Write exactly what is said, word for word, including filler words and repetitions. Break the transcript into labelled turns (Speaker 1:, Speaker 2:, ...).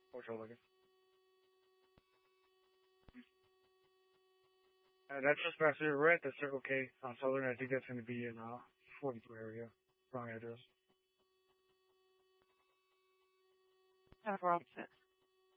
Speaker 1: What y'all looking? Uh, that's just past here. We're at the Circle K on Southern. I think that's going to be in uh forty-two area. Wrong address.
Speaker 2: Have opposite.